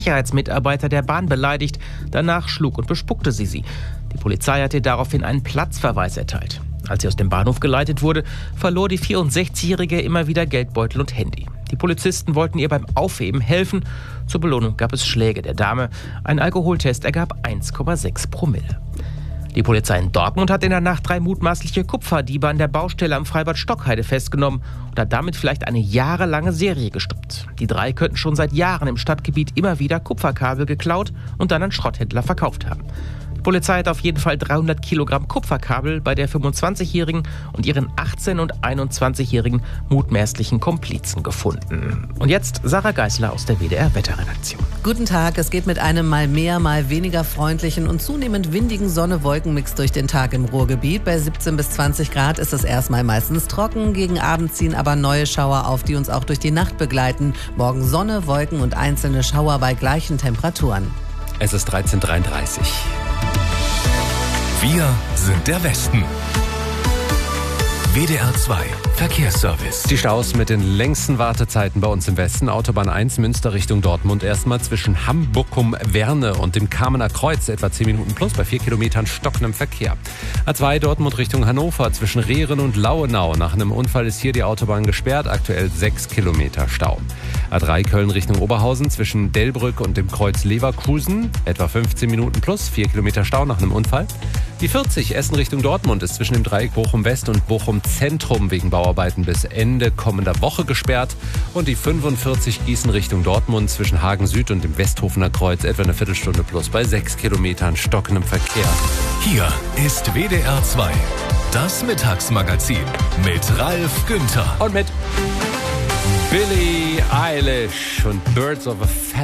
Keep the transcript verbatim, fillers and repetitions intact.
Sicherheitsmitarbeiter der Bahn beleidigt. Danach schlug und bespuckte sie sie. Die Polizei hat ihr daraufhin einen Platzverweis erteilt. Als sie aus dem Bahnhof geleitet wurde, verlor die vierundsechzigjährige immer wieder Geldbeutel und Handy. Die Polizisten wollten ihr beim Aufheben helfen. Zur Belohnung gab es Schläge der Dame. Ein Alkoholtest ergab eins Komma sechs Promille. Die Polizei in Dortmund hat in der Nacht drei mutmaßliche Kupferdiebe an der Baustelle am Freibad Stockheide festgenommen und hat damit vielleicht eine jahrelange Serie gestoppt. Die drei könnten schon seit Jahren im Stadtgebiet immer wieder Kupferkabel geklaut und dann an Schrotthändler verkauft haben. Die Polizei hat auf jeden Fall dreihundert Kilogramm Kupferkabel bei der fünfundzwanzigjährigen und ihren achtzehn- und einundzwanzigjährigen mutmaßlichen Komplizen gefunden. Und jetzt Sarah Geisler aus der W D R-Wetterredaktion. Guten Tag, es geht mit einem mal mehr, mal weniger freundlichen und zunehmend windigen Sonne-Wolken-Mix durch den Tag im Ruhrgebiet. Bei siebzehn bis zwanzig Grad ist es erstmal meistens trocken, gegen Abend ziehen aber neue Schauer auf, die uns auch durch die Nacht begleiten. Morgen Sonne, Wolken und einzelne Schauer bei gleichen Temperaturen. Es ist dreizehn Uhr dreiunddreißig. Wir sind der Westen. W D R zwei Verkehrsservice. Die Staus mit den längsten Wartezeiten bei uns im Westen. Autobahn eins Münster Richtung Dortmund. Erstmal zwischen Hambuckum-Werne und dem Kamener Kreuz etwa zehn Minuten plus bei vier Kilometern stockendem Verkehr. A zwei Dortmund Richtung Hannover zwischen Rehren und Lauenau. Nach einem Unfall ist hier die Autobahn gesperrt. Aktuell sechs Kilometer Stau. A drei Köln Richtung Oberhausen zwischen Delbrück und dem Kreuz Leverkusen. Etwa fünfzehn Minuten plus, vier Kilometer Stau nach einem Unfall. Die vierzig Essen Richtung Dortmund ist zwischen dem Dreieck Bochum West und Bochum Zentrum wegen Bauarbeiten bis Ende kommender Woche gesperrt. Und die fünfundvierzig Gießen Richtung Dortmund zwischen Hagen Süd und dem Westhofener Kreuz etwa eine Viertelstunde plus bei sechs Kilometern stockendem Verkehr. Hier ist W D R zwei, das Mittagsmagazin mit Ralf Günther. Und mit Billie Eilish und Birds of a Feather.